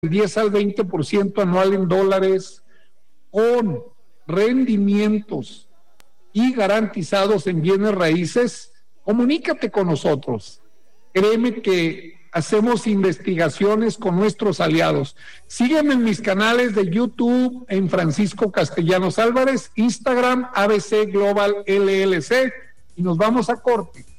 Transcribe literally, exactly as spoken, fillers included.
diez al veinte por ciento anual en dólares, con rendimientos y garantizados en bienes raíces, comunícate con nosotros. Créeme que hacemos investigaciones con nuestros aliados. Sígueme en mis canales de YouTube, en Francisco Castellanos Álvarez, Instagram, A B C Global L L C, y nos vamos a corte.